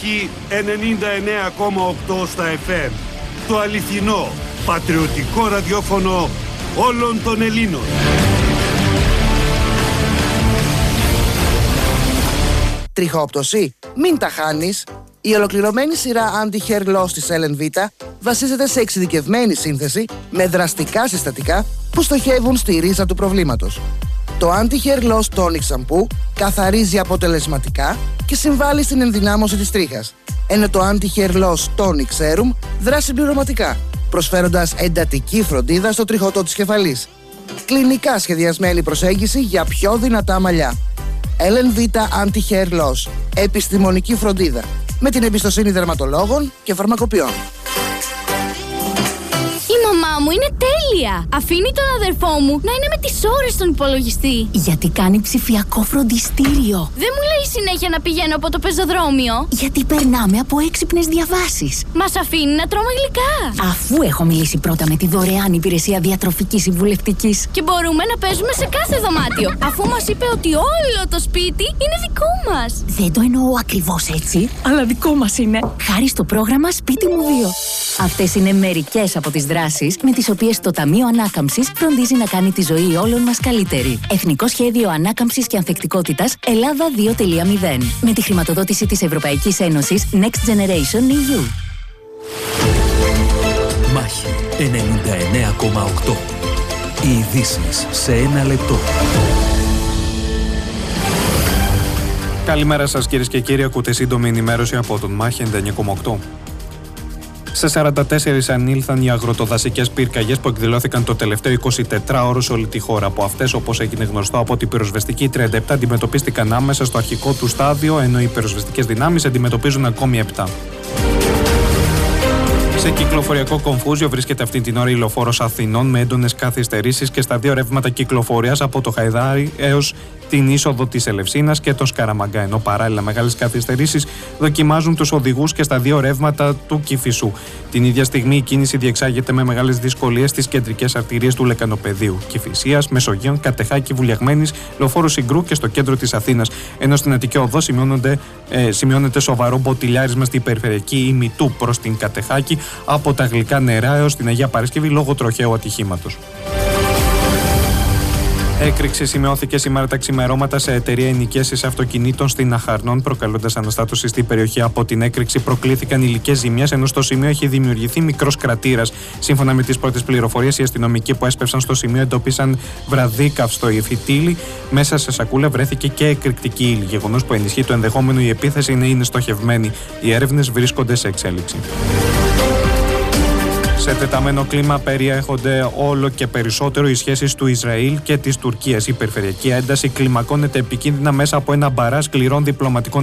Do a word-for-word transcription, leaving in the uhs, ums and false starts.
Μάχη ενενήντα εννέα κόμμα οκτώ στα εφ εμ. Το αληθινό, πατριωτικό ραδιόφωνο όλων των Ελλήνων. Τριχόπτωση? Μην τα χάνεις. Η ολοκληρωμένη σειρά Anti-Hair Loss της L N V βασίζεται σε εξειδικευμένη σύνθεση με δραστικά συστατικά που στοχεύουν στη ρίζα του προβλήματος. Το Anti-Hair Loss Tonic Shampoo καθαρίζει αποτελεσματικά και συμβάλλει στην ενδυνάμωση της τρίχας, ενώ το Anti-Hair Loss Tonic Serum δράσει συμπληρωματικά, προσφέροντας εντατική φροντίδα στο τριχωτό της κεφαλής. Κλινικά σχεδιασμένη προσέγγιση για πιο δυνατά μαλλιά. L N V Anti-Hair Loss. Επιστημονική φροντίδα με την εμπιστοσύνη δερματολόγων και φαρμακοποιών. Η μαμά μου είναι τέλεια! Αφήνει τον αδερφό μου να είναι με τις ώρες στον υπολογιστή. Γιατί κάνει ψηφιακό φροντιστήριο. Δεν μου λέει συνέχεια να πηγαίνω από το πεζοδρόμιο. Γιατί περνάμε από έξυπνες διαβάσεις. Μας αφήνει να τρώμε γλυκά. Αφού έχω μιλήσει πρώτα με τη δωρεάν υπηρεσία διατροφικής συμβουλευτικής. Και μπορούμε να παίζουμε σε κάθε δωμάτιο. Αφού μας είπε ότι όλο το σπίτι είναι δικό μας. Δεν το εννοώ ακριβώς έτσι, αλλά δικό μας είναι. Χάρη στο πρόγραμμα Σπίτι μου δύο. Αυτές είναι μερικές από τις δράσεις με τις οποίες το Ταμείο Ανάκαμψης φροντίζει να κάνει τη ζωή όλων μας καλύτερη. Εθνικό Σχέδιο Ανάκαμψης και Ανθεκτικότητας Ελλάδα δύο κόμμα μηδέν. Με τη χρηματοδότηση της Ευρωπαϊκής Ένωσης Next Generation ι γιου. Μάχη ενενήντα εννέα κόμμα οκτώ. Οι ειδήσεις σε ένα λεπτό. Καλημέρα σας κυρίες και κύριοι, ακούτε σύντομη ενημέρωση από τον Μάχη ενενήντα εννέα κόμμα οκτώ. Σε σαράντα τέσσερις ανήλθαν οι αγροτοδασικές πυρκαγιές που εκδηλώθηκαν το τελευταίο εικοσιτετράωρο σε όλη τη χώρα. Από αυτές, όπως έγινε γνωστό από την πυροσβεστική, τριάντα επτά αντιμετωπίστηκαν άμεσα στο αρχικό του στάδιο, ενώ οι πυροσβεστικές δυνάμεις αντιμετωπίζουν ακόμη επτά. Σε κυκλοφοριακό κομφούζιο βρίσκεται αυτή την ώρα η λεωφόρος Αθηνών με έντονες καθυστερήσεις και στα δύο ρεύματα κυκλοφορίας από το Χαϊδάρι έως την είσοδο της Ελευσίνας και το Σκαραμαγκά. Ενώ παράλληλα μεγάλες καθυστερήσεις δοκιμάζουν τους οδηγούς και στα δύο ρεύματα του Κηφισού. Την ίδια στιγμή η κίνηση διεξάγεται με μεγάλες δυσκολίες στις κεντρικές αρτηρίες του Λεκανοπεδίου, Κηφισίας, Μεσογείων, Κατεχάκη, Βουλιαγμένης, λεωφόρου Συγκρού και στο κέντρο της Αθήνας. Ενώ στην Αττική Οδό ε, σημειώνεται σοβαρό μποτιλιάρισμα στην περιφερειακή ημιτού προς την Κατεχάκη από τα Γλυκά Νερά έως την Αγία Παρασκευή λόγω τροχαίου ατυχήματος. Έκρηξη σημειώθηκε σήμερα τα ξημερώματα σε εταιρεία ενοικίασης αυτοκινήτων στην Αχαρνών, προκαλώντας αναστάτωση στην περιοχή. Από την έκρηξη προκλήθηκαν υλικές ζημιές, ενώ στο σημείο έχει δημιουργηθεί μικρός κρατήρας. Σύμφωνα με τις πρώτες πληροφορίες, οι αστυνομικοί που έσπευσαν στο σημείο εντοπίσαν βραδίκαυστο φυτίλι. Μέσα σε σακούλα βρέθηκε και εκρηκτική ύλη, γεγονός που ενισχύει το ενδεχόμενο η επίθεση να είναι στοχευμένη. Οι έρευνες βρίσκονται σε εξέλιξη. Σε τεταμένο κλίμα περιέχονται όλο και περισσότερο οι σχέσεις του Ισραήλ και της Τουρκίας. Η περιφερειακή ένταση κλιμακώνεται επικίνδυνα μέσα από ένα μπαράζ σκληρών διπλωματικών